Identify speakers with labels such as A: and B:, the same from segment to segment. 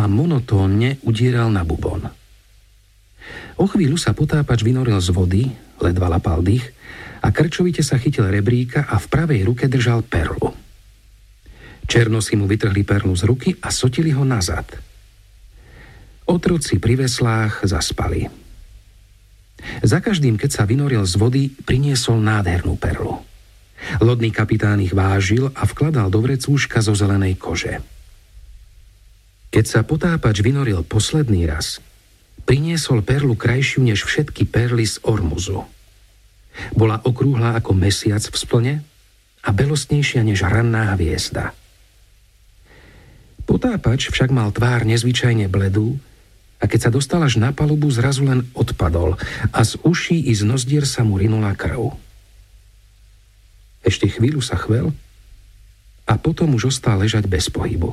A: a monotónne udieral na bubon. O chvíľu sa potápač vynoril z vody, ledva lapal dých a krčovite sa chytil rebríka a v pravej ruke držal perlu. Černosi mu vytrhli perlu z ruky a sotili ho nazad. Otroci pri veslách zaspali. Za každým, keď sa vynoril z vody, priniesol nádhernú perlu. Lodný kapitán ich vážil a vkladal do vrecúška zo zelenej kože. Keď sa potápač vynoril posledný raz, priniesol perlu krajšiu než všetky perly z Ormuzu. Bola okrúhla ako mesiac v splne a belostnejšia než ranná hviezda. Potápač však mal tvár nezvyčajne bledú a keď sa dostal až na palubu, zrazu len odpadol a z uší i z nozdier sa mu rinula krv. Ešte chvíľu sa chvel a potom už ostal ležať bez pohybu.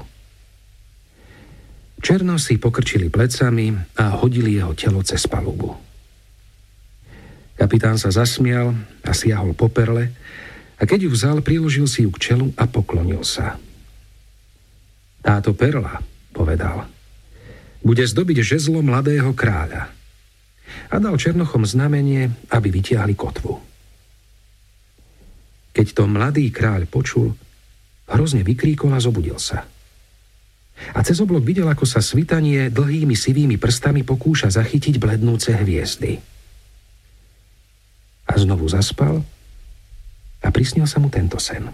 A: Černosi pokrčili plecami a hodili jeho telo cez palubu. Kapitán sa zasmial a siahol po perle a keď ju vzal, priložil si ju k čelu a poklonil sa. Táto perla, povedal, bude zdobiť žezlo mladého kráľa. A dal Černochom znamenie, aby vytiahli kotvu. Keď to mladý kráľ počul, hrozne vykríkol a zobudil sa. A cez oblok videl, ako sa svitanie dlhými sivými prstami pokúša zachytiť blednúce hviezdy. A znovu zaspal a prisnil sa mu tento sen.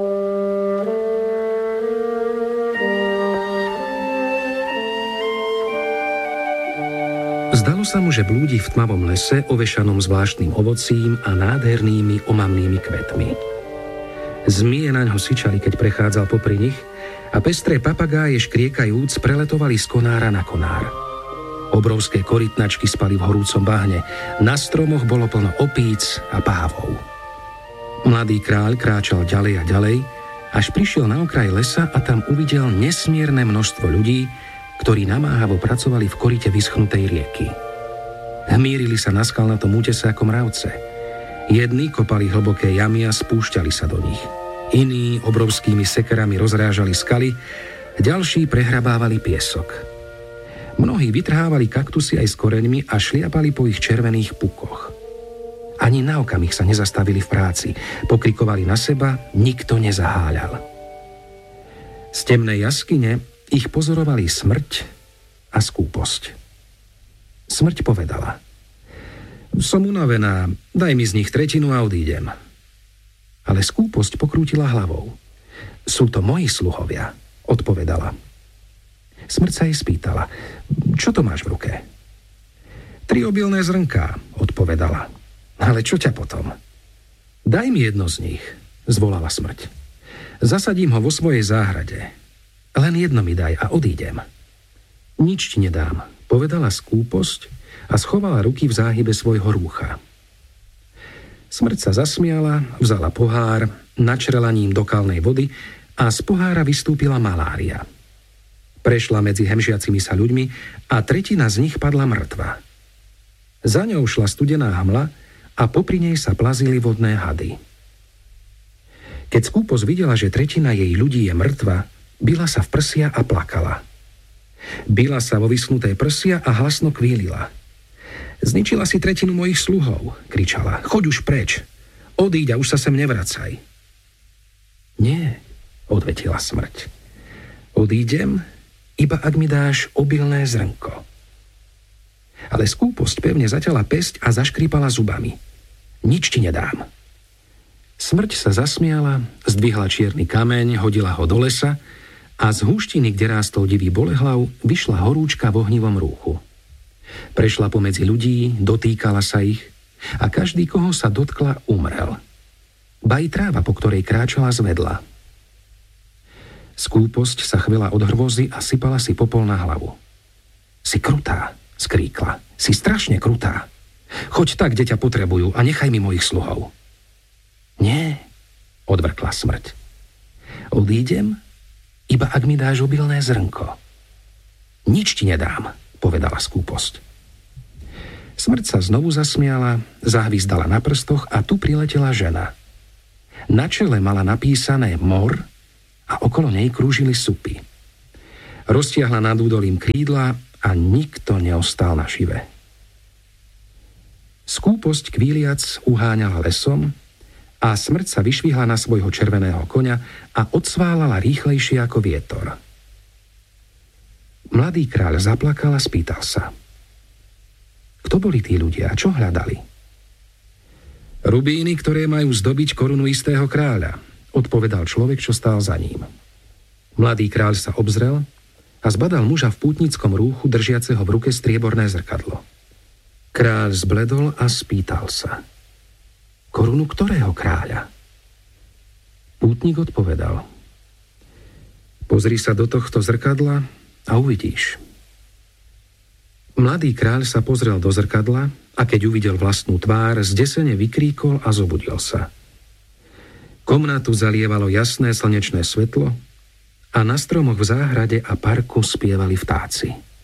A: Zdalo sa mu, že blúdi v tmavom lese, ovešanom zvláštnym ovocím a nádhernými omamnými kvetmi. Zmije naňho syčali, keď prechádzal popri nich a pestré papagáje škriekajúc preletovali z konára na konár. Obrovské korytnačky spali v horúcom bahne, na stromoch bolo plno opíc a pávov. Mladý kráľ kráčal ďalej a ďalej, až prišiel na okraj lesa a tam uvidel nesmierne množstvo ľudí, ktorí namáhavo pracovali v koryte vyschnutej rieky. Hmírili sa na skalnatom útese ako mravce. Jedni kopali hlboké jamy a spúšťali sa do nich. Iní obrovskými sekerami rozrážali skaly, ďalší prehrabávali piesok. Mnohí vytrhávali kaktusy aj s koreňmi a šliapali po ich červených pukoch. Ani na okamih sa nezastavili v práci, pokrikovali na seba, nikto nezaháľal. Z temnej jaskyne ich pozorovali smrť a skúposť. Smrť povedala: som unavená, daj mi z nich tretinu a odídem. Ale skúposť pokrútila hlavou. Sú to moji sluhovia, odpovedala. Smrť sa jej spýtala: čo to máš v ruke? 3 obilné zrnká, odpovedala. Ale čo ťa potom? Daj mi jedno z nich, zvolala smrť. Zasadím ho vo svojej záhrade. Len jedno mi daj a odídem. Nič ti nedám, povedala skúposť a schovala ruky v záhybe svojho rúcha. Smrť sa zasmiala, vzala pohár, načrela ním do kalnej vody a z pohára vystúpila malária. Prešla medzi hemžiacimi sa ľuďmi a tretina z nich padla mŕtva. Za ňou šla studená hmla a popri nej sa plazili vodné hady. Keď skúposť videla, že tretina jej ľudí je mŕtva, bila sa v prsia a plakala. Bila sa vo vyschnuté prsia a hlasno kvílila. Zničila si tretinu mojich sluhov, kričala. Choď už preč. Odíď a už sa sem nevracaj. Nie, odvetila smrť. Odídem, iba ak mi dáš obilné zrnko. Ale skúposť pevne zaťala päsť a zaškrípala zubami. Nič ti nedám. Smrť sa zasmiala, zdvihla čierny kameň, hodila ho do lesa a z húštiny, kde rástol divý bolehlav, vyšla horúčka v ohnivom rúchu. Prešla pomedzi ľudí, dotýkala sa ich a každý, koho sa dotkla, umrel. Ba i tráva, po ktorej kráčala, zvedla. Skúposť sa chvela od hrôzy a sypala si popol na hlavu. Si krutá, skríkla. Si strašne krutá. Choď tak, kde ťa potrebujú a nechaj mi mojich sluhov. Nie, odvrkla smrť. Odídem, iba ak mi dáš obilné zrnko. Nič ti nedám, povedala skúposť. Smrť sa znovu zasmiala, zahvízdala na prstoch a tu priletela žena. Na čele mala napísané mor a okolo nej krúžili supy. Roztiahla nad údolím krídla a nikto neostal nažive. Skúposť kvíliac uháňala lesom a smrť sa vyšvihla na svojho červeného koňa a odsválala rýchlejšie ako vietor. Mladý kráľ zaplakal a spýtal sa: Kto boli tí ľudia? Čo hľadali? Rubíny, ktoré majú zdobiť korunu istého kráľa, odpovedal človek, čo stál za ním. Mladý kráľ sa obzrel a zbadal muža v pútnickom rúchu, držiaceho v ruke strieborné zrkadlo. Kráľ zbledol a spýtal sa: Korunu ktorého kráľa? Pútnik odpovedal: Pozri sa do tohto zrkadla a uvidíš. Mladý kráľ sa pozrel do zrkadla a keď uvidel vlastnú tvár, zdesene vykríkol a zobudil sa. Komnatu zalievalo jasné slnečné svetlo a na stromoch v záhrade a parku spievali vtáci.